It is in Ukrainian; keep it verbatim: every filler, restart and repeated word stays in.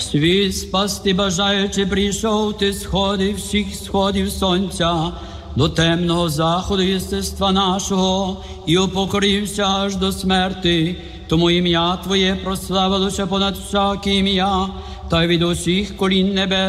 Світ спасти бажаючи прийшов, ти сходив всіх сходів сонця, до темного заходу єстества нашого, і упокорився аж до смерти. Тому ім'я Твоє прославилося понад всяке ім'я, та й від усіх колін небес